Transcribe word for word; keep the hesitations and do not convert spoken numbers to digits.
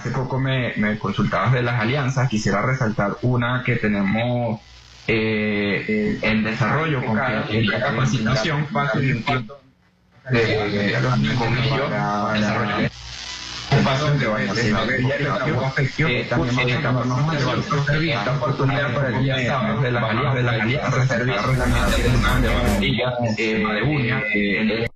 hace poco me, me consultabas de las alianzas, quisiera resaltar una que tenemos eh, en desarrollo con la capacitación fácil y un tiempo de los amigos para desarrollar espacios de variación eh, también vamos a llevar esta oportunidad para el día sábado de las alianzas de las alianzas de servicios de uña, de uña,